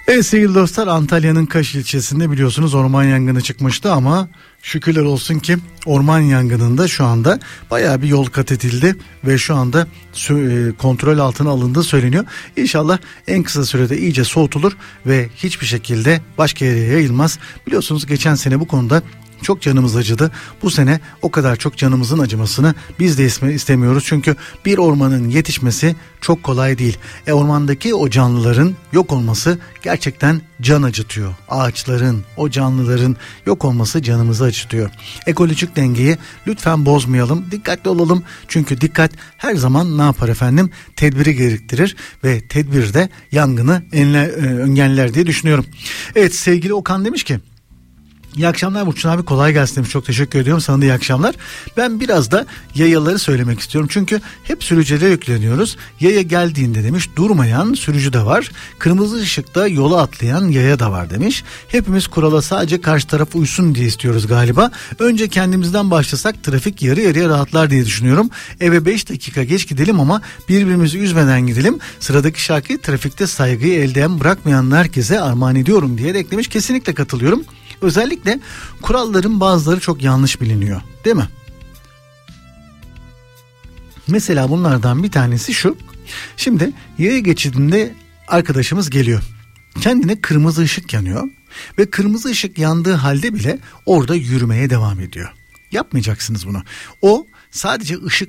Evet sevgili dostlar, Antalya'nın Kaş ilçesinde biliyorsunuz orman yangını çıkmıştı ama şükürler olsun ki orman yangınında şu anda bayağı bir yol kat edildi ve şu anda kontrol altına alındığı söyleniyor. İnşallah en kısa sürede iyice soğutulur ve hiçbir şekilde başka yere yayılmaz. Biliyorsunuz geçen sene bu konuda çok canımız acıdı. Bu sene o kadar çok canımızın acımasını biz de istemiyoruz. Çünkü bir ormanın yetişmesi çok kolay değil. Ormandaki o canlıların yok olması gerçekten can acıtıyor. Ağaçların, o canlıların yok olması canımızı acıtıyor. Ekolojik dengeyi lütfen bozmayalım. Dikkatli olalım. Çünkü dikkat her zaman ne yapar efendim? Tedbiri gerektirir ve tedbir de yangını engeller diye düşünüyorum. Evet, sevgili Okan demiş ki İyi akşamlar Burçin abi, kolay gelsin demiş. Çok teşekkür ediyorum, sana da iyi akşamlar. Ben biraz da yayaları söylemek istiyorum. Çünkü hep sürücülere yükleniyoruz. Yaya geldiğinde demiş durmayan sürücü de var. Kırmızı ışıkta yola atlayan yaya da var demiş. Hepimiz kurala sadece karşı taraf uysun diye istiyoruz galiba. Önce kendimizden başlasak trafik yarı yarıya rahatlar diye düşünüyorum. Eve 5 dakika geç gidelim ama birbirimizi üzmeden gidelim. Sıradaki şarkıyı trafikte saygıyı elden bırakmayan herkese armağan ediyorum diye eklemiş. Kesinlikle katılıyorum. Özellikle kuralların bazıları çok yanlış biliniyor, değil mi? Mesela bunlardan bir tanesi şu. Şimdi yaya geçidinde arkadaşımız geliyor. Kendine kırmızı ışık yanıyor ve kırmızı ışık yandığı halde bile orada yürümeye devam ediyor. Yapmayacaksınız bunu. O sadece ışık